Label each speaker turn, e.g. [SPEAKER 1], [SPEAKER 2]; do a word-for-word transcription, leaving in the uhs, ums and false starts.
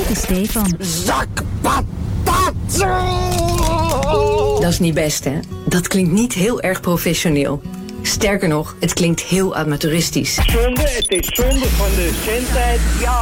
[SPEAKER 1] is Stefan.
[SPEAKER 2] Zak patat!
[SPEAKER 3] Dat is niet best, hè? Dat klinkt niet heel erg professioneel. Sterker nog, het klinkt heel amateuristisch.
[SPEAKER 4] Zonde, het is zonde van de zendtijd. Ja.